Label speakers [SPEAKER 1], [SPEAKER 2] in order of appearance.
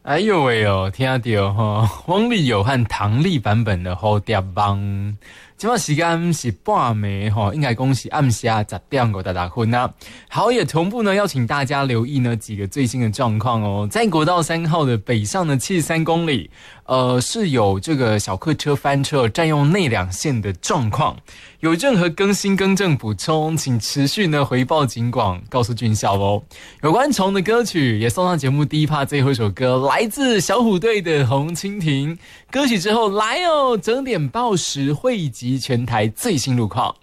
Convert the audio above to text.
[SPEAKER 1] 哎呦喂哦，听到吼，翁立友和唐丽版本的《蝴蝶梦》。今晚时间是半暝吼，应该恭喜暗下10:50啊。好，也同步呢，要请大家留意呢几个最新的状况哦。在国道3号的北上的73公里，是有这个小客车翻车占用内两线的状况。有任何更新更正补充，请持续呢回报警广，告诉军校哦。有关虫的歌曲也送上节目第一趴最后一首歌，来自小虎队的《红蜻蜓》。歌曲之后来哦，整点报时汇集全台最新路况。